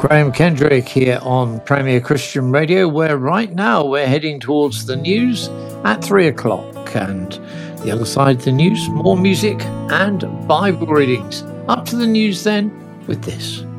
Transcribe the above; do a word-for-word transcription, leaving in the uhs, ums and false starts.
Graham Kendrick here on Premier Christian Radio, where right now we're heading towards the news at three o'clock. And the other side of the news, more music and Bible readings. Up to the news then with this.